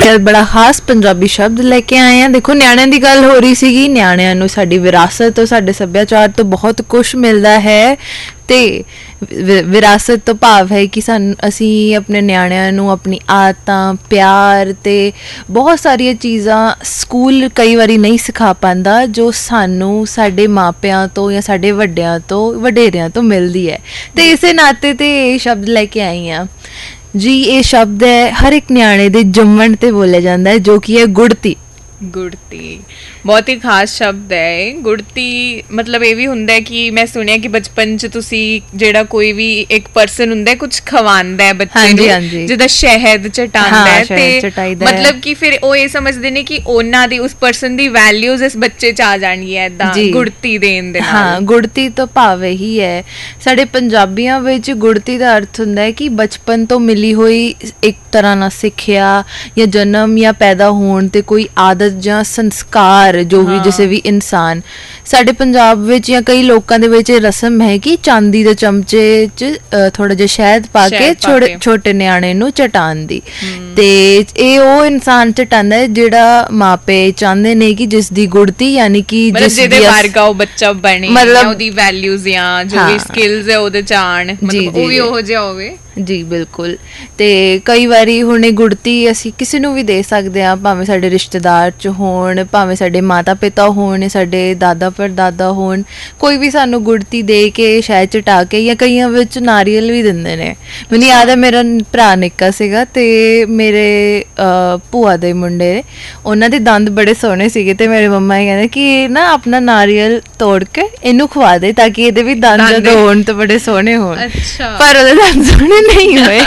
ਬੜਾ ਖਾਸ ਪੰਜਾਬੀ ਸ਼ਬਦ ਲੈ ਕੇ ਆਏ ਹਾਂ। ਦੇਖੋ, ਨਿਆਣਿਆਂ ਦੀ ਗੱਲ ਹੋ ਰਹੀ ਸੀਗੀ। ਨਿਆਣਿਆਂ ਨੂੰ ਸਾਡੀ ਵਿਰਾਸਤ ਤੋਂ, ਸਾਡੇ ਸੱਭਿਆਚਾਰ ਤੋਂ ਬਹੁਤ ਕੁਛ ਮਿਲਦਾ ਹੈ, ਤੇ ਵਿਰਾਸਤ ਤੋਂ ਭਾਵ ਹੈ ਕਿ ਅਸੀਂ ਆਪਣੇ ਨਿਆਣਿਆਂ ਨੂੰ ਆਪਣੀ ਆਦਤਾਂ, ਪਿਆਰ ਤੇ ਬਹੁਤ ਸਾਰੀਆਂ ਚੀਜ਼ਾਂ ਸਕੂਲ ਕਈ ਵਾਰੀ ਨਹੀਂ ਸਿਖਾ ਪਾਉਂਦਾ, ਜੋ ਸਾਨੂੰ ਸਾਡੇ ਮਾਪਿਆਂ ਤੋਂ ਜਾਂ ਸਾਡੇ ਵੱਡਿਆਂ ਤੋਂ, ਵਡੇਰਿਆਂ ਤੋਂ ਮਿਲਦੀ ਹੈ। ਤੇ ਇਸੇ ਨਾਤੇ ਤੇ ਇਹ ਸ਼ਬਦ ਲੈ ਕੇ ਆਈ ਹਾਂ ਜੀ। ਇਹ ਸ਼ਬਦ ਹੈ ਹਰ ਇੱਕ ਨਿਆਣੇ ਦੇ ਜੰਮਣ ਤੇ ਬੋਲਿਆ ਜਾਂਦਾ ਹੈ, ਜੋ ਕਿ ਹੈ ਗੁੜਤੀ। ਗੁੜਤੀ ਬਹੁਤ ਹੀ ਖਾਸ ਸ਼ਬਦ ਹੈ। ਗੁੜਤੀ ਮਤਲਬ ਇਹ ਵੀ ਹੁੰਦਾ ਹੈ ਕਿ ਮੈਂ ਸੁਣਿਆ ਕਿ ਬਚਪਨ 'ਚ ਤੁਸੀਂ ਜਿਹੜਾ ਕੋਈ ਵੀ ਇੱਕ ਪਰਸਨ ਹੁੰਦਾ ਕੁਝ ਖਵਾਉਂਦਾ ਹੈ ਬੱਚੇ ਨੂੰ, ਜਿੱਦਾਂ ਸ਼ਹਿਦ ਚਟਾਉਂਦਾ ਹੈ, ਤੇ ਮਤਲਬ ਕਿ ਫਿਰ ਉਹ ਇਹ ਸਮਝਦੇ ਨੇ ਕਿ ਉਹਨਾਂ ਦੀ, ਉਸ ਪਰਸਨ ਦੀ ਵੈਲਿਊਜ਼ ਇਸ ਬੱਚੇ 'ਚ ਆ ਜਾਣਗੀਆਂ ਏਦਾਂ ਗੁੜਤੀ ਦੇਣ ਦੇ ਨਾਲ। ਹਾਂ, ਗੁੜਤੀ ਤੋਂ ਭਾਵ ਇਹੀ ਹੈ। ਸਾਡੇ ਪੰਜਾਬੀਆਂ ਵਿੱਚ ਗੁੜਤੀ ਦਾ ਅਰਥ ਹੁੰਦਾ ਹੈ ਕਿ ਬਚਪਨ ਤੋਂ ਮਿਲੀ ਹੋਈ ਇੱਕ ਤਰ੍ਹਾਂ ਨਾਲ ਸਿੱਖਿਆ, ਜਾਂ ਜਨਮ ਜਾਂ ਪੈਦਾ ਹੋਣ ਤੇ ਕੋਈ ਆਦਤ ਜਾਂ ਸੰਸਕਾਰ, ਜੋ ਵੀ ਜਿਸੇ ਵੀ ਇਨਸਾਨ। ਸਾਡੇ ਪੰਜਾਬ ਵਿੱਚ ਜਾਂ ਕਈ ਲੋਕਾਂ ਦੇ ਵਿੱਚ ਇਹ ਰਸਮ ਹੈ ਕਿ ਚਾਂਦੀ ਦੇ ਚਮਚੇ 'ਚ ਥੋੜਾ ਜਿਹਾ ਸ਼ਹਿਦ ਪਾ ਕੇ ਛੋਟੇ ਨਿਆਣੇ ਨੂੰ ਚਟਾਉਣ ਦੀ। ਤੇ ਇਹ ਉਹ ਇਨਸਾਨ ਚਟਾਉਂਦਾ ਹੈ ਜਿਹੜਾ ਮਾਪੇ ਚਾਹੁੰਦੇ ਨੇ ਕਿ ਜਿਸ ਦੀ ਗੁੜਤੀ, ਯਾਨੀ ਕਿ ਜਿਹਦੇ ਵਰਗਾ ਉਹ ਬੱਚਾ ਬਣੇ, ਮਤਲਬ ਉਹਦੀ ਵੈਲਿਊਜ਼ ਜਾਂ ਜੋ ਵੀ ਸਕਿੱਲਸ ਹੈ ਉਹਦੇ 'ਚ ਆਉਣ, ਮਤਲਬ ਉਹ ਵੀ ਉਹੋ ਜਿਹਾ ਹੋਵੇ। ਜੀ ਬਿਲਕੁਲ। ਤੇ ਕਈ ਵਾਰੀ ਹੁਣ ਇਹ ਗੁੜਤੀ ਅਸੀਂ ਕਿਸੇ ਨੂੰ ਵੀ ਦੇ ਸਕਦੇ ਹਾਂ, ਭਾਵੇਂ ਸਾਡੇ ਰਿਸ਼ਤੇਦਾਰ 'ਚ ਹੋਣ, ਭਾਵੇਂ ਸਾਡੇ ਮਾਤਾ ਪਿਤਾ ਹੋਣ, ਸਾਡੇ ਦਾਦਾ ਪੜਦਾਦਾ ਹੋਣ, ਕੋਈ ਵੀ ਸਾਨੂੰ ਗੁੜਤੀ ਦੇ ਕੇ, ਸ਼ਹਿਦ ਚਟਾ ਕੇ, ਜਾਂ ਕਈਆਂ ਵਿੱਚ ਨਾਰੀਅਲ ਵੀ ਦਿੰਦੇ ਨੇ। ਮੈਨੂੰ ਯਾਦ ਹੈ, ਮੇਰਾ ਭਰਾ ਨਿੱਕਾ ਸੀਗਾ ਤੇ ਮੇਰੇ ਭੂਆ ਦੇ ਮੁੰਡੇ, ਉਹਨਾਂ ਦੇ ਦੰਦ ਬੜੇ ਸੋਹਣੇ ਸੀਗੇ, ਤੇ ਮੇਰੇ ਮੰਮਾ ਇਹ ਕਹਿੰਦੇ ਕਿ ਨਾ ਆਪਣਾ ਨਾਰੀਅਲ ਤੋੜ ਕੇ ਇਹਨੂੰ ਖਵਾ ਦੇ ਤਾਂ ਕਿ ਇਹਦੇ ਵੀ ਦੰਦ ਜਦੋਂ ਹੋਣ ਤਾਂ ਬੜੇ ਸੋਹਣੇ ਹੋਣ। ਪਰ ਉਹਦੇ ਦੰਦ ਸੋਹਣੇ ਨਹੀਂ ਹੋਏ।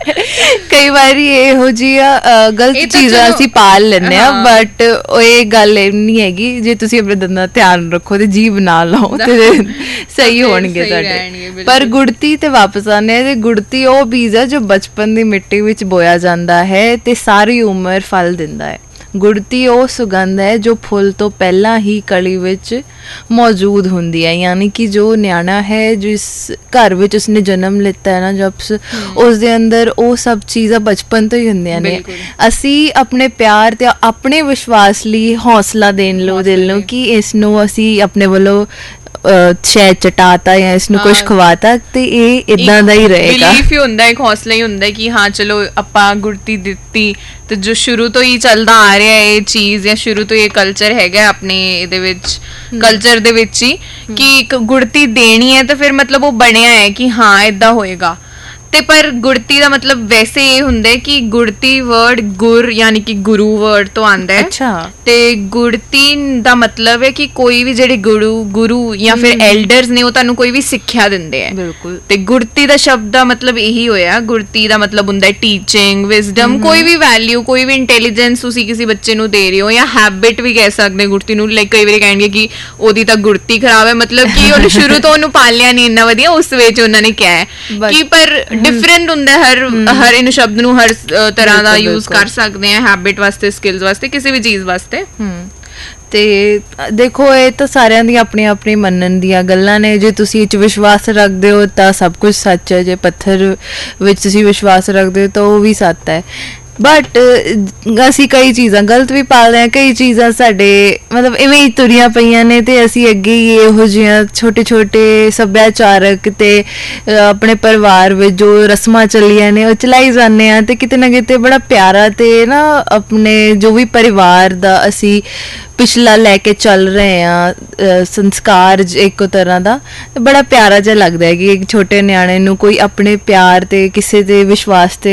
ਕਈ ਵਾਰੀ ਇਹੋ ਜਿਹੀਆਂ ਗਲਤ ਚੀਜ਼ਾਂ ਅਸੀਂ ਪਾਲ ਲੈਂਦੇ ਹਾਂ, ਬਟ ਇਹ ਗੱਲ ਇਹ ਨਹੀਂ ਹੈਗੀ। ਜੇ ਤੁਸੀਂ ਆਪਣੇ ਦੰਦਾਂ ਦਾ ਧਿਆਨ ਰੱਖੋ ਤੇ ਜੀਭ ਨਾ ਲਾਓ ਤੇ ਸਹੀ ਹੋਣਗੇ ਤੁਹਾਡੇ। ਪਰ ਗੁੜਤੀ ਤੇ ਵਾਪਸ ਆਉਂਦੇ, ਤੇ ਗੁੜਤੀ ਉਹ ਬੀਜ ਹੈ ਜੋ ਬਚਪਨ ਦੀ ਮਿੱਟੀ ਵਿੱਚ ਬੋਇਆ ਜਾਂਦਾ ਹੈ ਤੇ ਸਾਰੀ ਉਮਰ ਫਲ ਦਿੰਦਾ ਹੈ। ਗੁੜਤੀ ਉਹ ਸੁਗੰਧ ਹੈ ਜੋ ਫੁੱਲ ਤੋਂ ਪਹਿਲਾਂ ਹੀ ਕਲੀ ਵਿੱਚ ਮੌਜੂਦ ਹੁੰਦੀ ਹੈ, ਯਾਨੀ ਕਿ ਜੋ ਨਿਆਣਾ ਹੈ, ਜਿਸ ਘਰ ਵਿੱਚ ਉਸਨੇ ਜਨਮ ਲਿੱਤਾ ਹੈ ਨਾ, ਜਬ ਉਸ ਦੇ ਅੰਦਰ ਉਹ ਸਭ ਚੀਜ਼ਾਂ ਬਚਪਨ ਤੋਂ ਹੀ ਹੁੰਦੀਆਂ ਨੇ। ਅਸੀਂ ਆਪਣੇ ਪਿਆਰ ਤੇ ਆਪਣੇ ਵਿਸ਼ਵਾਸ ਲਈ ਹੌਸਲਾ ਦੇਣ ਲਓ ਦਿਲ ਨੂੰ ਕਿ ਇਸ ਨੂੰ ਅਸੀਂ ਆਪਣੇ ਵੱਲੋਂ ਸ਼ਾਇਦ ਚਟਾਤਾ ਜਾਂ ਇਸਨੂੰ ਕੁਛ ਖਵਾਤਾ, ਤੇ ਇਹ ਇਦਾਂ ਦਾ ਹੀ ਰਹੇਗਾ। ਬਿਲੀਫ ਹੀ ਹੁੰਦਾ, ਇੱਕ ਹੌਸਲਾ ਹੀ ਹੁੰਦਾ ਕਿ ਹਾਂ ਚਲੋ ਆਪਾਂ ਗੁੜਤੀ ਦਿੱਤੀ, ਤੇ ਜੋ ਸ਼ੁਰੂ ਤੋਂ ਹੀ ਚੱਲਦਾ ਆ ਰਿਹਾ ਇਹ ਚੀਜ਼, ਜਾਂ ਸ਼ੁਰੂ ਤੋਂ ਇਹ ਕਲਚਰ ਹੈਗਾ ਆਪਣੇ ਇਹਦੇ ਵਿੱਚ, ਕਲਚਰ ਦੇ ਵਿੱਚ ਹੀ, ਕਿ ਇੱਕ ਗੁੜਤੀ ਦੇਣੀ ਹੈ, ਤਾਂ ਫਿਰ ਮਤਲਬ ਉਹ ਬਣਿਆ ਹੈ ਕਿ ਹਾਂ ਏਦਾਂ ਹੋਏਗਾ। ਤੇ ਪਰ ਗੁੜਤੀ ਦਾ ਮਤਲਬ ਵੈਸੇ ਇਹ ਹੁੰਦਾ ਹੈ ਕਿ ਗੁੜਤੀ ਵਰਡ ਗੁਰ ਯਾਨੀ ਕਿ ਗੁਰੂ ਵਰਡ ਤੋਂ ਆਉਂਦਾ ਹੈ। ਅੱਛਾ। ਤੇ ਗੁੜਤੀ ਦਾ ਮਤਲਬ ਹੈ ਕਿ ਕੋਈ ਵੀ ਜਿਹੜੇ ਗੁਰੂ ਜਾਂ ਫਿਰ ਐਲਡਰਸ ਨੇ, ਉਹ ਤੁਹਾਨੂੰ ਕੋਈ ਵੀ ਸਿੱਖਿਆ ਦਿੰਦੇ ਹੈ। ਬਿਲਕੁਲ। ਤੇ ਗੁੜਤੀ ਦਾ ਸ਼ਬਦ ਦਾ ਮਤਲਬ ਇਹੀ ਹੋਇਆ। ਗੁੜਤੀ ਦਾ ਮਤਲਬ ਹੁੰਦਾ ਹੈ ਟੀਚਿੰਗ, ਵਿਜ਼ਡਮ, ਕੋਈ ਵੀ ਵੈਲਿਊ, ਕੋਈ ਵੀ ਇੰਟੈਲੀਜੈਂਸ ਤੁਸੀਂ ਕਿਸੇ ਬੱਚੇ ਨੂੰ ਦੇ ਰਹੇ ਹੋ, ਜਾਂ ਹੈਬਿਟ ਵੀ ਕਹਿ ਸਕਦੇ ਗੁੜਤੀ ਨੂੰ। ਲਾਈਕ ਕਈ ਵਾਰੀ ਕਹਿਣਗੇ ਕਿ ਉਹਦੀ ਤਾਂ ਗੁੜਤੀ ਖਰਾਬ ਹੈ, ਮਤਲਬ ਕਿ ਉਹਨੇ ਸ਼ੁਰੂ ਤੋਂ ਉਹਨੂੰ ਪਾਲਿਆ ਨਹੀਂ ਇੰਨਾ ਵਧੀਆ, ਉਸ ਵਿੱਚ ਉਹਨਾਂ ਨੇ ਕਿਹਾ ਹੈ ਕਿ। ਪਰ ਡਿਫਰੈਂਟ ਹੁੰਦਾ ਹਰ ਇਹਨੂੰ ਸ਼ਬਦ ਨੂੰ ਹਰ ਤਰ੍ਹਾਂ ਦਾ ਯੂਜ਼ ਕਰ ਸਕਦੇ ਆ, ਹੈਬਿਟ ਵਾਸਤੇ, ਸਕਿੱਲਸ ਵਾਸਤੇ, ਕਿਸੇ ਵੀ ਚੀਜ਼ ਵਾਸਤੇ। ਤੇ ਦੇਖੋ, ਇਹ ਤਾਂ ਸਾਰਿਆਂ ਦੀ ਆਪਣੀ ਆਪਣੀ ਮੰਨਣ ਦੀਆਂ ਗੱਲਾਂ ਨੇ। ਜੇ ਤੁਸੀਂ ਇਹ 'ਚ ਵਿਸ਼ਵਾਸ ਰੱਖਦੇ ਹੋ ਤਾਂ ਸਭ ਕੁਝ ਸੱਚ ਹੈ, ਜੇ ਪੱਥਰ ਵਿੱਚ ਤੁਸੀਂ ਵਿਸ਼ਵਾਸ ਰੱਖਦੇ ਹੋ ਤਾਂ ਉਹ ਵੀ ਸੱਚ ਹੈ। ਬਟ ਅਸੀਂ ਕਈ ਚੀਜ਼ਾਂ ਗਲਤ ਵੀ ਪਾਲਦੇ ਹਾਂ, ਕਈ ਚੀਜ਼ਾਂ ਸਾਡੇ ਮਤਲਬ ਇਵੇਂ ਹੀ ਤੁਰੀਆਂ ਪਈਆਂ ਨੇ, ਤੇ ਅਸੀਂ ਅੱਗੇ ਹੀ ਇਹੋ ਜਿਹੀਆਂ ਛੋਟੇ ਛੋਟੇ ਸੱਭਿਆਚਾਰਕ ਤੇ ਆਪਣੇ ਪਰਿਵਾਰ ਵਿੱਚ ਜੋ ਰਸਮਾਂ ਚੱਲੀਆਂ ਨੇ ਉਹ ਚਲਾਈ ਜਾਂਦੇ ਹਾਂ। ਤੇ ਕਿਤੇ ਨਾ ਕਿਤੇ ਬੜਾ ਪਿਆਰਾ ਤੇ ਨਾ ਆਪਣੇ ਜੋ ਵੀ ਪਰਿਵਾਰ ਦਾ ਅਸੀਂ ਪਿਛਲਾ ਲੈ ਕੇ ਚੱਲ ਰਹੇ ਹਾਂ ਸੰਸਕਾਰ ਇੱਕ ਤਰ੍ਹਾਂ ਦਾ, ਬੜਾ ਪਿਆਰਾ ਜਿਹਾ ਲੱਗਦਾ ਹੈ ਕਿ ਇੱਕ ਛੋਟੇ ਨਿਆਣੇ ਨੂੰ ਕੋਈ ਆਪਣੇ ਪਿਆਰ ਤੇ ਕਿਸੇ ਦੇ ਵਿਸ਼ਵਾਸ ਤੇ